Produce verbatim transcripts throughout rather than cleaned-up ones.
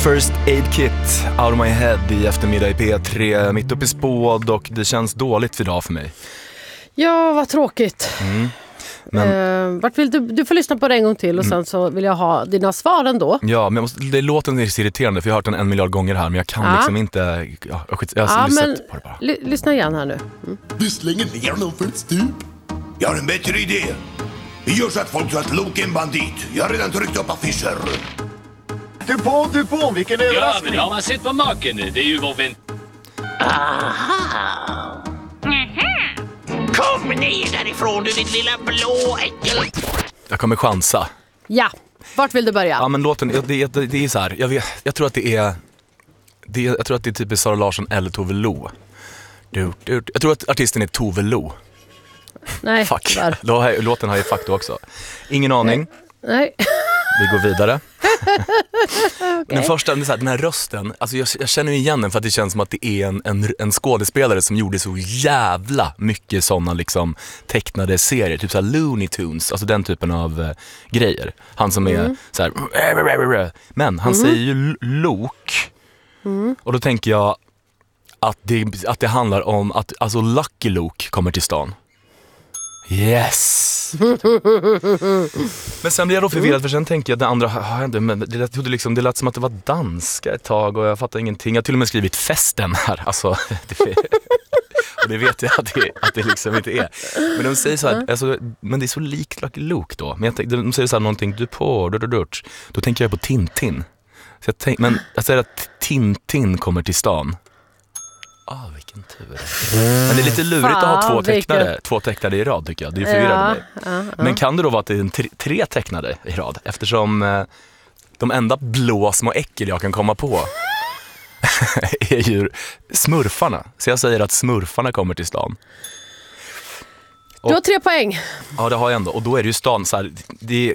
First Aid Kit, Out of My Head i eftermiddag i P tre, mitt uppe i spåd, och det känns dåligt idag för mig. Ja, vad tråkigt. Mm. Men, eh, vart vill du, du får lyssna på det en gång till och sen så vill jag ha dina svar ändå. Ja, men jag måste, det låter lite irriterande för jag har hört den en miljard gånger här, men jag kan ja. liksom inte... Ja, skit, jag har ja, lyssnat men, på det bara. L- lyssna igen här nu. Mm. Vi slänger ner någon för ett stup. Jag har en bättre idé. Vi gör så att folk tror att Luke är en bandit. Jag har redan tryckt upp affischer. Du på, du på, vilken Ja, överraskning. men har man sett på marken nu? Det är ju vår vän. Aha! Kom ner därifrån, du ditt lilla blå äckel! Jag kommer chansa. Ja, vart vill du börja? Ja, men låten, det, det, det är så här. Jag, vet, jag tror att det är... Det, jag tror att det är typ Sara Larsson eller Tove Lo. Du, du, jag tror att artisten är Tove Lo. Nej, Fuck. där. Då har, låten har ju fuck då också. Ingen aning. Nej. Vi går vidare. Okay. Den första, den, så här, den här rösten, alltså jag, jag känner ju igen den för att det känns som att det är en, en, en skådespelare som gjorde så jävla mycket sådana liksom tecknade serier, typ så här Looney Tunes, alltså den typen av uh, grejer. Han som är mm. så här, men han mm. säger ju Luke. Mm. Och då tänker jag att det, att det handlar om att alltså Lucky Luke kommer till stan. Yes. Men sen blir jag då förvirrad, för sen tänker jag att det andra hände, men det lät, liksom, det lät som att det var danska ett tag och jag fattar ingenting. Jag har till och med skrivit festen här, alltså, det, och det vet jag att det, att det liksom inte är. Men de säger så här, alltså, men det är så likt Lucky Luke då. Men jag tänk, de säger så här någonting, du på, du, du, du. Då tänker jag på Tintin. Så jag tänk, men jag säger att Tintin kommer till stan. Ah, vilken tur. Men det är lite lurigt Fan, att ha två tecknare, vilken... två tecknade i rad tycker jag. Det är förvirrande ja, mig. Ja, ja. Men kan det då vara att det är en tre, tre tecknade i rad? Eftersom eh, de enda blå små äckel jag kan komma på är ju smurfarna. Så jag säger att smurfarna kommer till stan. Och, du har tre poäng. Ja, det har jag ändå. Och då är det ju stan så här, det är...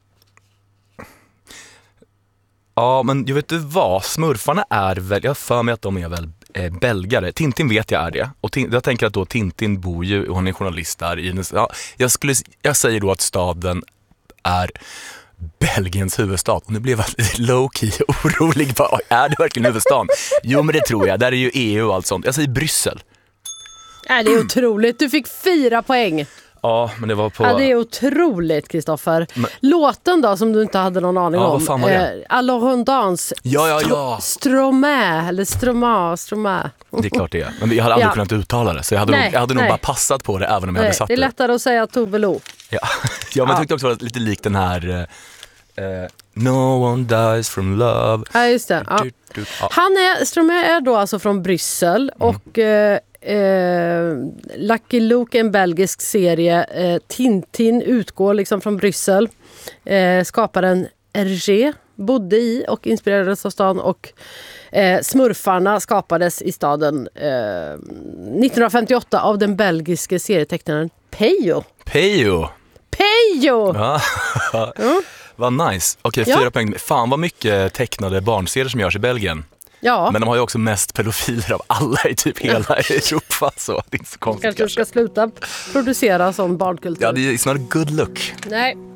Ja, men jag vet du vad? Smurfarna är väl, jag har för mig att de är väl eh, belgare. Tintin vet jag är det. Och tin, jag tänker att då Tintin bor ju, och hon är journalist där. I, ja, jag, skulle, jag säger då att staden är Belgiens huvudstad. Och nu blev jag low-key orolig. Bara, är det verkligen huvudstaden? Jo, men det tror jag. Där är ju E U och allt sånt. Jag säger Bryssel. Ja, det är otroligt. Du fick fyra poäng. Ja, men det var på... Ja, det är otroligt, Kristoffer. Men... Låten då, som du inte hade någon aning ja, om. Vad fan var det? Eh, Alors on danse. Ja, ja, ja. Stromä, eller Stroma, Stromä. Det är klart det är. Men jag hade aldrig ja. kunnat uttala det. Så jag hade, nej, nog, jag hade nog bara passat på det, även om jag nej, hade satt det. Det är lättare att säga Tove Lo. Ja, ja men jag tyckte också att det var lite likt den här... Uh, no one dies from love. Ja, just det. Ja. Ja. Han är, Stromä är då alltså från Bryssel. Mm. Och... Uh, Eh, Lucky Luke, en belgisk serie. eh, Tintin utgår liksom från Bryssel. eh, Skaparen Hergé bodde i och inspirerades av stan. Och eh, Smurfarna skapades i staden eh, nittonhundrafemtioåtta av den belgiske serietecknaren Peyo. Peyo Peyo ja. mm. Vad nice. Okej, fyra ja. poäng. Fan vad mycket tecknade barnserier som görs i Belgien. Ja. Men de har ju också mest pedofiler av alla i typ hela Europa, så det är inte så konstigt. Kanske du ska sluta producera sån barnkultur. Ja, det är not a good look. Nej.